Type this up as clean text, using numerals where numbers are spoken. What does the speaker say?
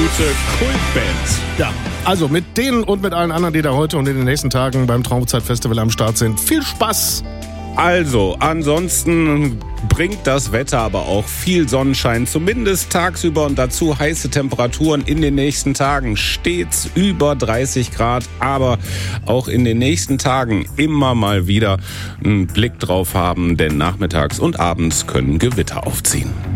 absolute Kultband. Ja, also mit denen und mit allen anderen, die da heute und in den nächsten Tagen beim Traumzeitfestival am Start sind. Viel Spaß! Also, ansonsten bringt das Wetter aber auch viel Sonnenschein, zumindest tagsüber und dazu heiße Temperaturen in den nächsten Tagen. Stets über 30 Grad, aber auch in den nächsten Tagen immer mal wieder einen Blick drauf haben, denn nachmittags und abends können Gewitter aufziehen.